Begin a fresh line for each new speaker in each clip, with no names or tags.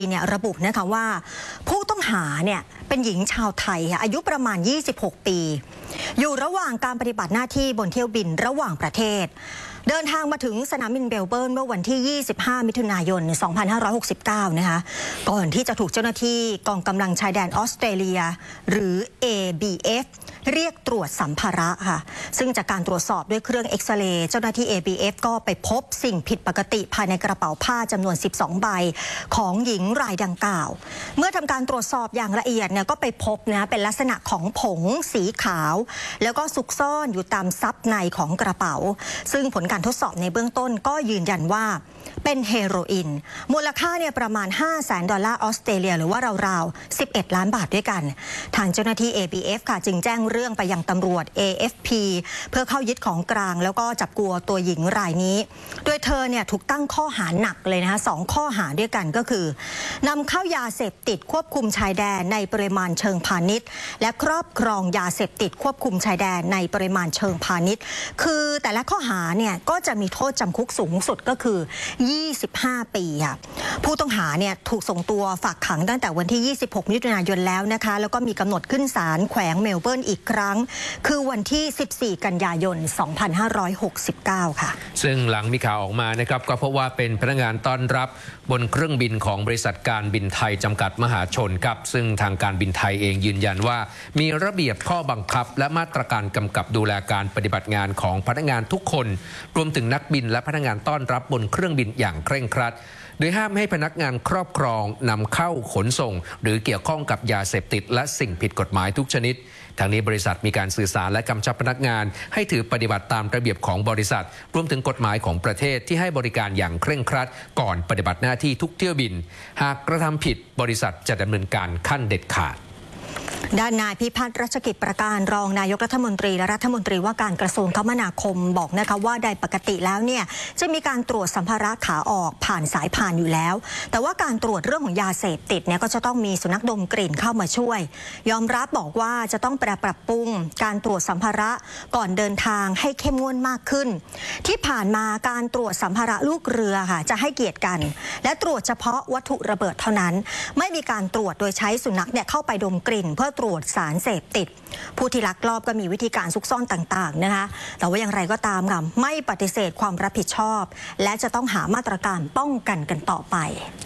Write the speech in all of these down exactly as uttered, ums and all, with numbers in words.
เนี่ยระบุนะคะว่าผู้ต้องหาเนี่ยเป็นหญิงชาวไทยอายุประมาณยี่สิบหกปีอยู่ระหว่างการปฏิบัติหน้าที่บนเที่ยวบินระหว่างประเทศเดินทางมาถึงสนามบินเมลเบิร์นเมื่อวันที่ยี่สิบห้ามิถุนายนสองพันห้าร้อยหกสิบเก้านะคะก่อนที่จะถูกเจ้าหน้าที่กองกำลังชายแดนออสเตรเลียหรือ เอ บี เอฟ เรียกตรวจสัมภาระค่ะซึ่งจากการตรวจสอบด้วยเครื่องเอ็กซเรย์เจ้าหน้าที่ เอ บี เอฟ ก็ไปพบสิ่งผิดปกติภายในกระเป๋าผ้าจำนวนสิบสองใบของหญิงรายดังกล่าวเมื่อทำการตรวจสอบอย่างละเอียดเนี่ยก็ไปพบนะเป็นลักษณะของผงสีขาวแล้วก็ซุกซ่อนอยู่ตามซับในของกระเป๋าซึ่งผลการทดสอบในเบื้องต้นก็ยืนยันว่าเป็นเฮโรอีนมูลค่าเนี่ยประมาณ ห้าแสน ดอลลาร์ออสเตรเลียหรือว่าราวๆสิบเอ็ดล้านบาทด้วยกันทางเจ้าหน้าที่ เอ บี เอฟ ค่ะจึงแจ้งเรื่องไปยังตำรวจ เอ เอฟ พี เพื่อเข้ายึดของกลางแล้วก็จับกุมตัวหญิงรายนี้โดยเธอเนี่ยถูกตั้งข้อหาหนักเลยนะคะสองข้อหาด้วยกันก็คือนำเข้ายาเสพติดควบคุมชายแดนในปริมาณเชิงพาณิชย์และครอบครองยาเสพติดควบคุมชายแดนในปริมาณเชิงพาณิชย์คือแต่ละข้อหาเนี่ยก็จะมีโทษจำคุกสูงสุดก็คือยี่สิบห้าปีค่ะผู้ต้องหาเนี่ยถูกส่งตัวฝากขังตั้งแต่วันที่ยี่สิบหกมิถุนายนแล้วนะคะแล้วก็มีกำหนดขึ้นศาลแขวงเมลเบิร์นอีกครั้งคือวันที่สิบสี่กันยายนสองพันห้าร้อยหกสิบเก้าค่ะ
ซึ่งหลังมีข่าวออกมานะครับก็เพราะว่าเป็นพนักงานต้อนรับบนเครื่องบินของบริษัทการบินไทยจำกัดมหาชนครับซึ่งทางการบินไทยเองยืนยันว่ามีระเบียบข้อบังคับและมาตรการกำกับดูแลการปฏิบัติงานของพนักงานทุกคนรวมถึงนักบินและพนักงานต้อนรับบนเครื่องบินอย่างเคร่งครัดโดยห้ามให้พนักงานครอบครองนำเข้าขนส่งหรือเกี่ยวข้องกับยาเสพติดและสิ่งผิดกฎหมายทุกชนิดทางนี้บริษัทมีการสื่อสารและกำชับพนักงานให้ถือปฏิบัติตามระเบียบของบริษัทรวมถึงกฎหมายของประเทศที่ให้บริการอย่างเคร่งครัดก่อนปฏิบัติหน้าที่ทุกเที่ยวบินหากกระทำผิดบริษัทจะดำเนินการขั้นเด็ดขาด
ด้านนายพิพัฒน์รัชกิจประการรองนายกรัฐมนตรีและรัฐมนตรีว่าการกระทรวงคมนาคมบอกนะคะว่าโดยปกติแล้วเนี่ยจะมีการตรวจสัมภาระขาออกผ่านสายพานอยู่แล้วแต่ว่าการตรวจเรื่องของยาเสพติดเนี่ยก็จะต้องมีสุนัขดมกลิ่นเข้ามาช่วยยอมรับบอกว่าจะต้องปรับปรับปรุงการตรวจสัมภาระก่อนเดินทางให้เข้มงวดมากขึ้นที่ผ่านมาการตรวจสัมภาระลูกเรือค่ะจะให้เกียรติกันและตรวจเฉพาะวัตถุระเบิดเท่านั้นไม่มีการตรวจโดยใช้สุนัขเนี่ยเข้าไปดมกลิ่นเพื่อตรวจสารเสพติดผู้ที่ลักลอบก็มีวิธีการซุกซ่อนต่างๆนะคะแต่ว่าอย่างไรก็ตามค่ะไม่ปฏิเสธความรับผิดชอบและจะต้องหามาตรการป้องกันกันต่อไป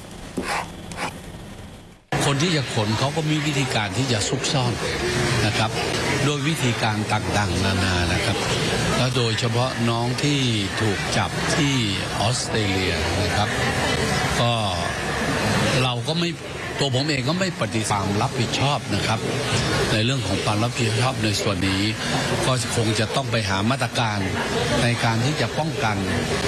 คนที่จะขนเขาก็มีวิธีการที่จะซุกซ่อนนะครับโดยวิธีการต่างๆนานานะครับแล้วโดยเฉพาะน้องที่ถูกจับที่ออสเตรเลียนะครับก็เราก็ไม่ตัวผมเองก็ไม่ปฏิเสธความรับผิดชอบนะครับในเรื่องของความรับผิดชอบในส่วนนี้ก็คงจะต้องไปหามาตรการในการที่จะป้องกัน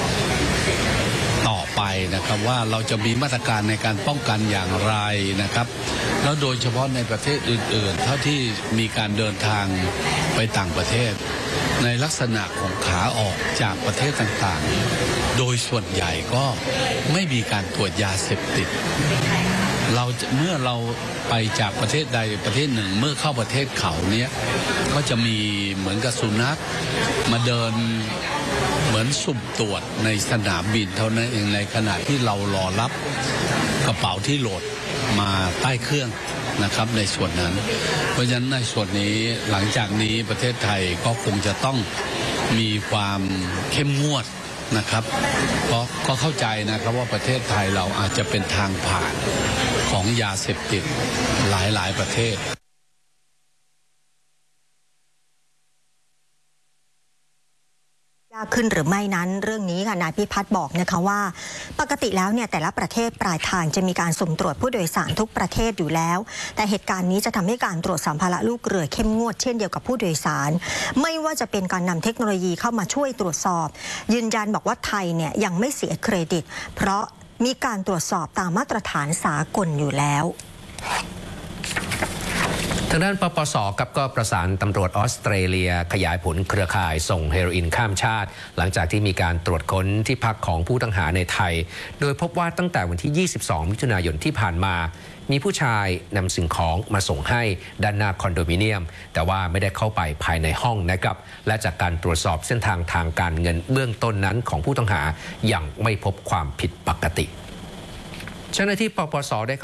ต่อไปนะครับว่าเราจะมีมาตรการในการป้องกันอย่างไรนะครับแล้วโดยเฉพาะในประเทศอื่นๆเท่าที่มีการเดินทางไปต่างประเทศในลักษณะของขาออกจากประเทศต่างๆโดยส่วนใหญ่ก็ไม่มีการตรวจยาเสพติดเราเมื่อเราไปจากประเทศใดประเทศหนึ่งเมื่อเข้าประเทศเขาเนี้ยก็จะมีเหมือนกับสุนัขมาเดินเหมือนสุ่มตรวจในสนามบินเท่านั้นเองในขณะที่เรารอรับกระเป๋าที่โหลดมาใต้เครื่องนะครับในส่วนนั้นเพราะฉะนั้นในส่วนนี้หลังจากนี้ประเทศไทยก็คงจะต้องมีความเข้มงวดนะครับเพราะก็เข้าใจนะครับว่าประเทศไทยเราอาจจะเป็นทางผ่านของยาเสพติดหลายๆประเทศ
ยากขึ้นหรือไม่นั้นเรื่องนี้ค่ะนายพิพัฒน์บอกนะคะว่าปกติแล้วเนี่ยแต่ละประเทศปลายทางจะมีการสุ่มตรวจผู้โดยสารทุกประเทศอยู่แล้วแต่เหตุการณ์นี้จะทำให้การตรวจสัมภาระลูกเรือเข้มงวดเช่นเดียวกับผู้โดยสารไม่ว่าจะเป็นการนำเทคโนโลยีเข้ามาช่วยตรวจสอบยืนยันบอกว่าไทยเนี่ยยังไม่เสียเครดิตเพราะมีการตรวจสอบตามมาตรฐานสากลอยู่แล้ว
ทางด้านปปส.กับก็ประสานตำรวจออสเตรเลียขยายผลเครือข่ายส่งเฮโรอีนข้ามชาติหลังจากที่มีการตรวจค้นที่พักของผู้ต้องหาในไทยโดยพบว่าตั้งแต่วันที่ยี่สิบสองมิถุนายนที่ผ่านมามีผู้ชายนำสิ่งของมาส่งให้ด้านหน้าคอนโดมิเนียมแต่ว่าไม่ได้เข้าไปภายในห้องนะครับและจากการตรวจสอบเส้นทางทางการเงินเบื้องต้นนั้นของผู้ต้องหายังไม่พบความผิดปกติเจ้าหน้าที่ปปส.ได้